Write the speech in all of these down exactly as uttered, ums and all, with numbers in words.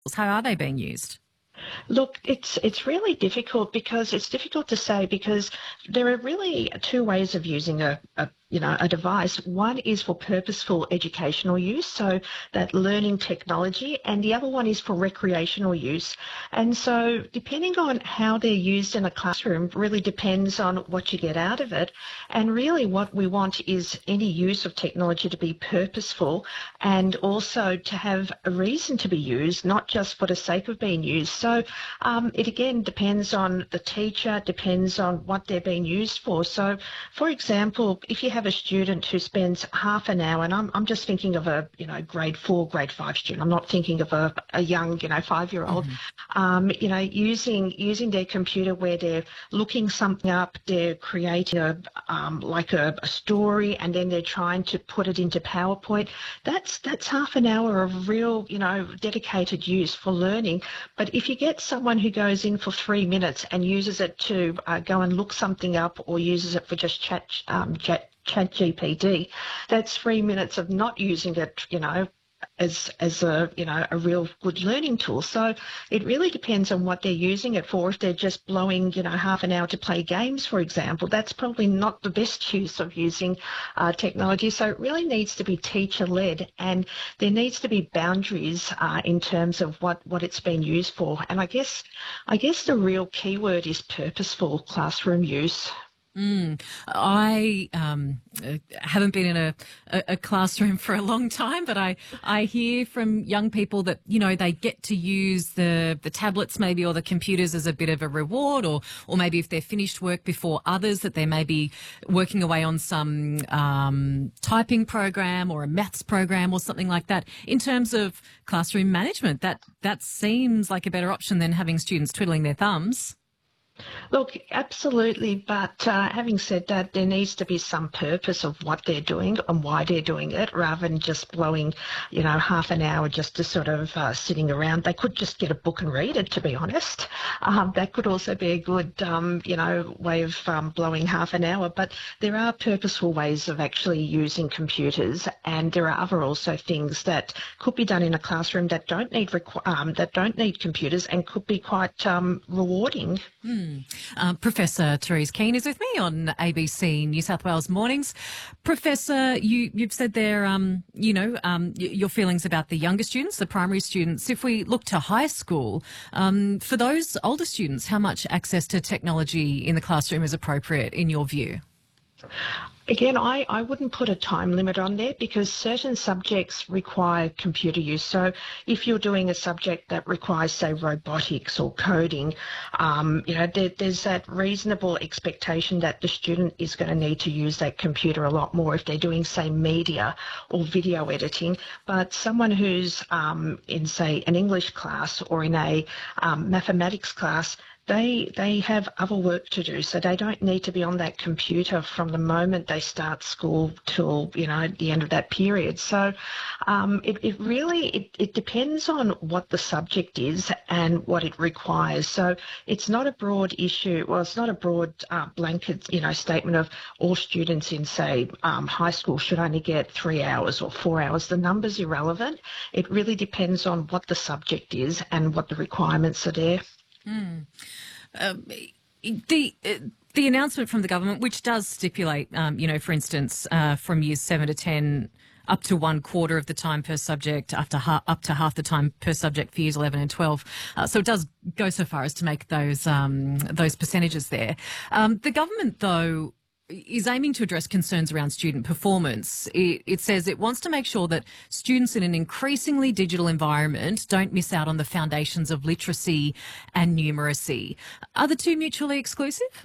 How are they being used? Look, it's it's really difficult because it's difficult to say because there are really two ways of using a, a you know a device. One is for purposeful educational use, so that learning technology, and the other one is for recreational use. And so depending on how they're used in a classroom really depends on what you get out of it. And really what we want is any use of technology to be purposeful and also to have a reason to be used, not just for the sake of being used. So um, it again depends on the teacher, depends on what they're being used for. So, for example, if you have a student who spends half an hour, and I'm, I'm just thinking of a you know grade four, grade five student. I'm not thinking of a, a young you know five-year-old. Hmm. Um, you know, using using their computer where they're looking something up, they're creating a um, like a, a story, and then they're trying to put it into PowerPoint. That's that's half an hour of real you know dedicated use for learning. But if you get someone who goes in for three minutes and uses it to uh, go and look something up, or uses it for just chat, um, chat, chat G P T, that's three minutes of not using it, you know, as as a you know a real good learning tool. So it really depends on what they're using it for. If they're just blowing you know half an hour to play games, for example, that's probably not the best use of using uh, technology. So it really needs to be teacher led, and there needs to be boundaries uh, in terms of what what it's been used for. And I guess I guess the real key word is purposeful classroom use. Mm. I um, uh, haven't been in a, a, a classroom for a long time, but I, I hear from young people that, you know, they get to use the, the tablets maybe or the computers as a bit of a reward, or, or maybe if they're finished work before others, that they may be working away on some um, typing program or a maths program or something like that. In terms of classroom management, that, that seems like a better option than having students twiddling their thumbs. Look, absolutely, but uh, having said that, there needs to be some purpose of what they're doing and why they're doing it, rather than just blowing, you know, half an hour just to sort of uh, sitting around. They could just get a book and read it, to be honest. Um, that could also be a good, um, you know, way of um, blowing half an hour. But there are purposeful ways of actually using computers, and there are other also things that could be done in a classroom that don't need requ- um, that don't need computers and could be quite um, rewarding. Mm. Uh, Professor Therese Keane is with me on A B C New South Wales Mornings. Professor, you, you've said there, um, you know, um, y- your feelings about the younger students, the primary students. If we look to high school, um, for those older students, how much access to technology in the classroom is appropriate in your view? Again, I, I wouldn't put a time limit on there because certain subjects require computer use. So if you're doing a subject that requires, say, robotics or coding, um, you know, there, there's that reasonable expectation that the student is going to need to use that computer a lot more if they're doing, say, media or video editing. But someone who's um, in, say, an English class or in a um, mathematics class, they they have other work to do, so they don't need to be on that computer from the moment they start school till you know the end of that period. So um, it, it really it, it depends on what the subject is and what it requires. So it's not a broad issue. Well, it's not a broad uh, blanket you know statement of all students in say um, high school should only get three hours or four hours. The number's irrelevant. It really depends on what the subject is and what the requirements are there. Mm. Um, the uh, the announcement from the government, which does stipulate, um, you know, for instance, uh, from years seven to ten, up to one quarter of the time per subject, up to ha- up to half the time per subject for years eleven and twelve. Uh, so it does go so far as to make those um, those percentages there. Um, the government, though, is aiming to address concerns around student performance. It, it says it wants to make sure that students in an increasingly digital environment don't miss out on the foundations of literacy and numeracy. Are the two mutually exclusive?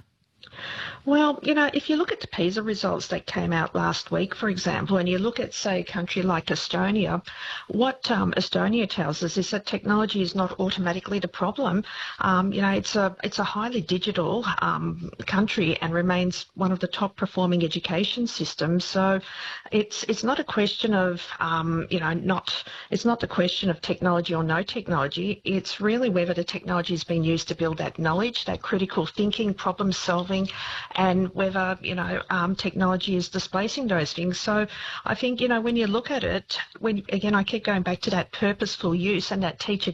Well, you know, if you look at the PISA results that came out last week, for example, and you look at, say, a country like Estonia, what um, Estonia tells us is that technology is not automatically the problem. Um, you know, it's a it's a highly digital um, country and remains one of the top performing education systems. So it's it's not a question of um, you know not it's not the question of technology or no technology. It's really whether the technology is being used to build that knowledge, that critical thinking, problem solving, and whether, you know, um, technology is displacing those things. So I think, you know, when you look at it, when again, I keep going back to that purposeful use and that teacher